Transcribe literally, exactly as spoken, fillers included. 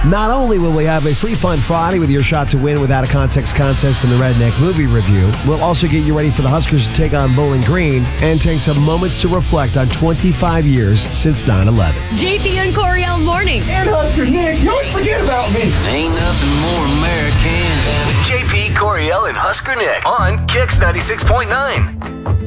Not only will we have a free fun Friday with your shot to win without a context contest in the Redneck Movie Review, we'll also get you ready for the Huskers to take on Bowling Green and take some moments to reflect on twenty-five years since nine eleven. J P and Coriel mornings. And Husker Nick, you always forget about me. Ain't nothing more American than J P, Coriel, and Husker Nick on Kicks ninety-six point nine.